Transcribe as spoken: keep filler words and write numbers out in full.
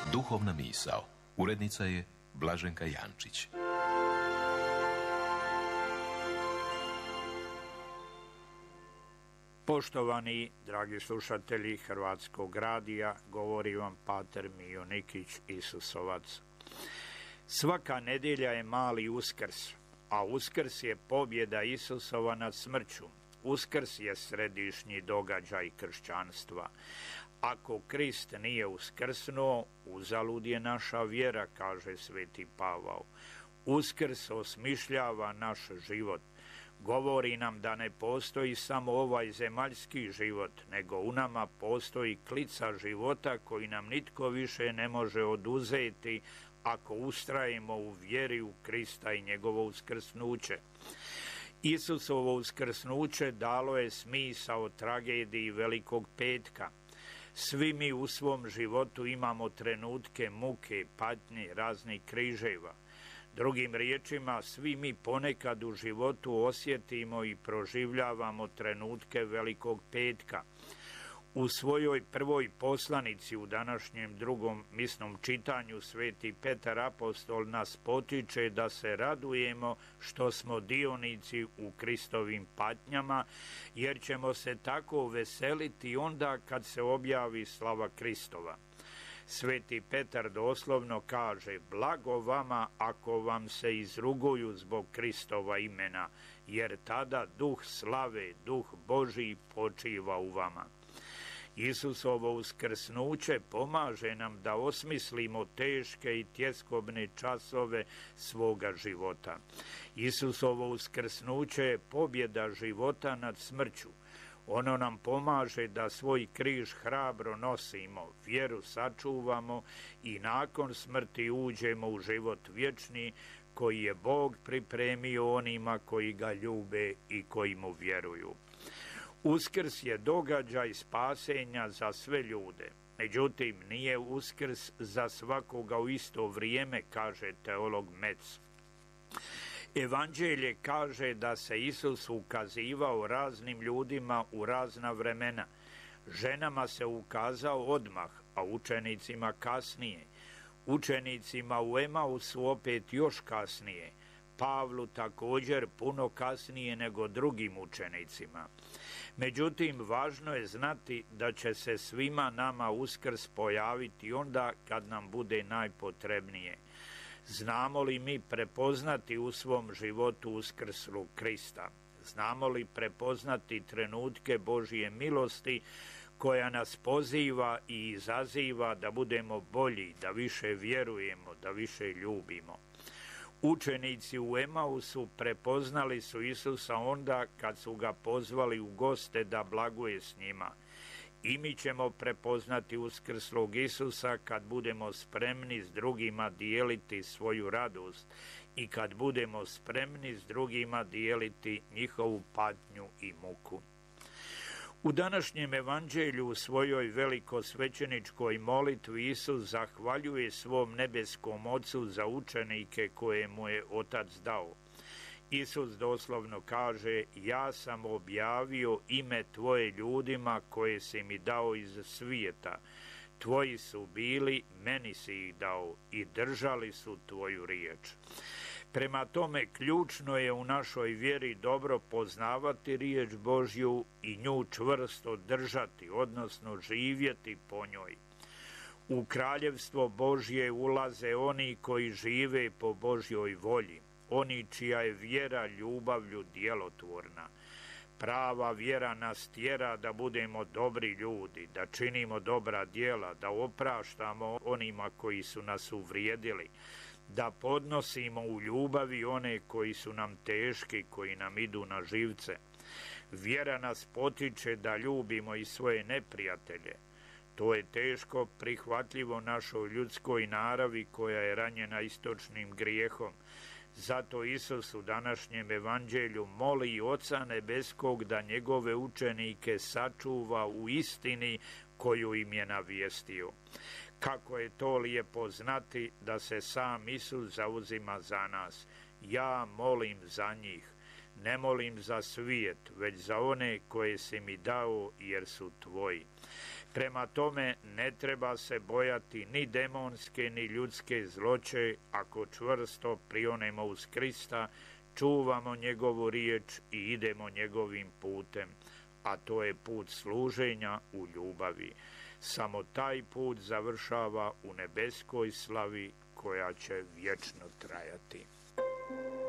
Duhovna misao. Urednica je Blaženka Jančić. Poštovani, dragi slušatelji Hrvatskog radija, govori vam pater Mijo Nikić, Isusovac. Svaka nedjelja je mali Uskrs, a Uskrs je pobjeda Isusova nad smrću. Uskrs je središnji događaj kršćanstva. Ako Krist nije uskrsnuo, uzalud je naša vjera, kaže sveti Pavao. Uskrs osmišljava naš život. Govori nam da ne postoji samo ovaj zemaljski život, nego u nama postoji klica života koji nam nitko više ne može oduzeti ako ustrajemo u vjeri u Krista i njegovo uskrsnuće. Isusovo uskrsnuće dalo je smisao tragediji Velikog petka. Svi mi u svom životu imamo trenutke muke, patnje, raznih križeva. Drugim riječima, svi mi ponekad u životu osjetimo i proživljavamo trenutke Velikog petka. U svojoj prvoj poslanici u današnjem drugom misnom čitanju sveti Petar apostol nas potiče da se radujemo što smo dionici u Kristovim patnjama, jer ćemo se tako veseliti onda kad se objavi slava Kristova. Sveti Petar doslovno kaže: blago vama ako vam se izruguju zbog Kristova imena, jer tada duh slave, duh Božji počiva u vama. Isusovo uskrsnuće pomaže nam da osmislimo teške i tjeskobne časove svoga života. Isusovo uskrsnuće je pobjeda života nad smrću. Ono nam pomaže da svoj križ hrabro nosimo, vjeru sačuvamo i nakon smrti uđemo u život vječni koji je Bog pripremio onima koji ga ljube i koji mu vjeruju. Uskrs je događaj spasenja za sve ljude. Međutim, nije Uskrs za svakoga u isto vrijeme, kaže teolog Metz. Evanđelje kaže da se Isus ukazivao raznim ljudima u razna vremena. Ženama se ukazao odmah, a učenicima kasnije. Učenicima u Emausu opet još kasnije. Pavlu također puno kasnije nego drugim učenicima. Međutim, važno je znati da će se svima nama Uskrs pojaviti onda kad nam bude najpotrebnije. Znamo li mi prepoznati u svom životu uskrslu Krista? Znamo li prepoznati trenutke Božje milosti koja nas poziva i izaziva da budemo bolji, da više vjerujemo, da više ljubimo? Učenici u Emausu prepoznali su Isusa onda kad su ga pozvali u goste da blaguje s njima. I mi ćemo prepoznati uskrslog Isusa kad budemo spremni s drugima dijeliti svoju radost i kad budemo spremni s drugima dijeliti njihovu patnju i muku. U današnjem evanđelju u svojoj velikosvećeničkoj molitvi Isus zahvaljuje svom nebeskom Ocu za učenike koje mu je Otac dao. Isus doslovno kaže: ja sam objavio ime tvoje ljudima koje si mi dao iz svijeta. Tvoji su bili, meni si ih dao i držali su tvoju riječ. Prema tome, ključno je u našoj vjeri dobro poznavati riječ Božju i nju čvrsto držati, odnosno živjeti po njoj. U kraljevstvo Božje ulaze oni koji žive po Božjoj volji, oni čija je vjera ljubavlju djelotvorna. Prava vjera nas tjera da budemo dobri ljudi, da činimo dobra djela, da opraštamo onima koji su nas uvrijedili, da podnosimo u ljubavi one koji su nam teški, koji nam idu na živce. Vjera nas potiče da ljubimo i svoje neprijatelje. To je teško prihvatljivo našoj ljudskoj naravi koja je ranjena istočnim grijehom. Zato Isus u današnjem evanđelju moli Oca nebeskog da njegove učenike sačuva u istini koju im je navijestio. Kako je to lijepo znati da se sam Isus zauzima za nas. Ja molim za njih, ne molim za svijet, već za one koje si mi dao jer su tvoji. Prema tome, ne treba se bojati ni demonske, ni ljudske zloće, ako čvrsto prionemo uz Krista, čuvamo njegovu riječ i idemo njegovim putem, a to je put služenja u ljubavi. Samo taj put završava u nebeskoj slavi koja će vječno trajati.